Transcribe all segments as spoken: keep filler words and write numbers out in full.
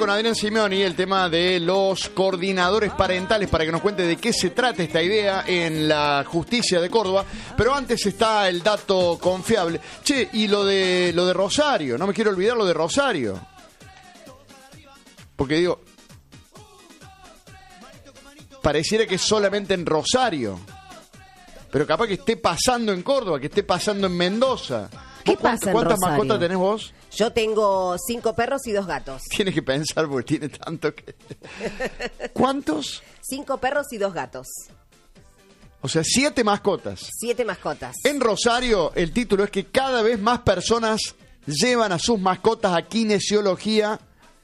con Adrián Simeoni el tema de los coordinadores parentales para que nos cuente de qué se trata esta idea en la justicia de Córdoba. Pero antes está el dato confiable. Che, y lo de lo de Rosario, no me quiero olvidar lo de Rosario. Porque digo, pareciera que es solamente en Rosario. Pero capaz que esté pasando en Córdoba, que esté pasando en Mendoza. ¿Qué pasa en ¿Cuántas Rosario? mascotas tenés vos? Yo tengo cinco perros y dos gatos. Tienes que pensar porque tiene tanto que... ¿Cuántos? Cinco perros y dos gatos. O sea, siete mascotas. Siete mascotas. En Rosario, el título es que cada vez más personas llevan a sus mascotas a kinesiología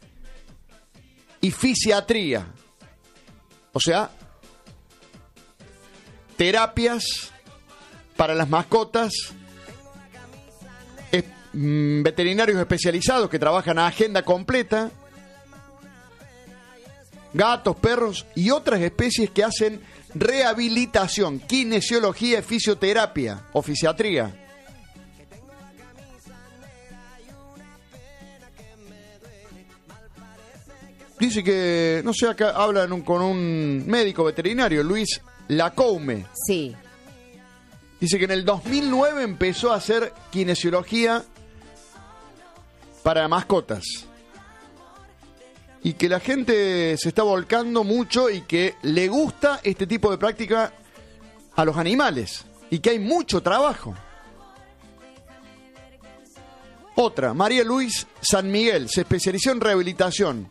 y fisiatría. O sea, terapias para las mascotas, es, mm, veterinarios especializados que trabajan a agenda completa, gatos, perros y otras especies que hacen rehabilitación, kinesiología y fisioterapia o fisiatría. Dice que, no sé, acá hablan con un médico veterinario, Luis Lacoume. Sí. Dice que en el dos mil nueve empezó a hacer kinesiología para mascotas. Y que la gente se está volcando mucho y que le gusta este tipo de práctica a los animales. Y que hay mucho trabajo. Otra, María Luis San Miguel, se especializó en rehabilitación.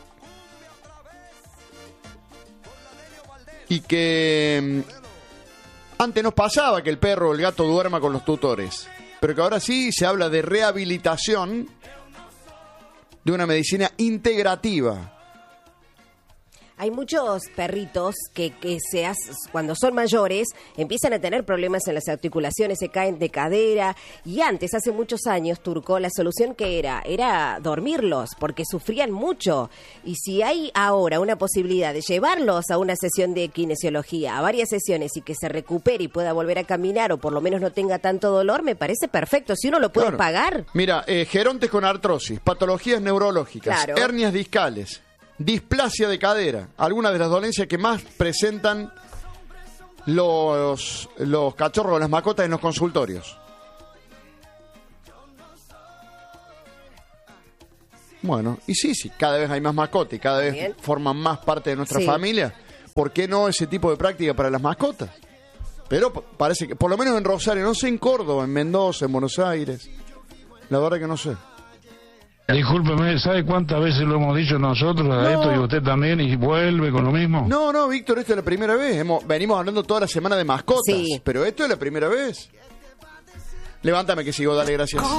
Y que antes nos pasaba que el perro o el gato duerma con los tutores, pero que ahora sí se habla de rehabilitación, de una medicina integrativa. Hay muchos perritos que, que se hace, cuando son mayores empiezan a tener problemas en las articulaciones, se caen de cadera. Y antes, hace muchos años, Turco, la solución que era, era dormirlos, porque sufrían mucho. Y si hay ahora una posibilidad de llevarlos a una sesión de kinesiología, a varias sesiones, y que se recupere y pueda volver a caminar, o por lo menos no tenga tanto dolor, me parece perfecto. Si uno lo puede Claro. pagar. Mira, eh, gerontes con artrosis, patologías neurológicas, Claro. hernias discales, displasia de cadera, algunas de las dolencias que más presentan los, los cachorros, las mascotas en los consultorios. Bueno, y sí, sí, cada vez hay más mascotas y cada vez Bien. forman más parte de nuestra Sí. familia. ¿Por qué no ese tipo de práctica para las mascotas? Pero p- parece que, por lo menos en Rosario, no sé en Córdoba, en Mendoza, en Buenos Aires. La verdad que no sé. Discúlpeme, ¿sabe cuántas veces lo hemos dicho nosotros a No. esto y usted también y vuelve con lo mismo? No, no, Víctor, esta es la primera vez. Hemos, venimos hablando toda la semana de mascotas, Sí. pero esto es la primera vez. Levántame que sigo, dale, gracias.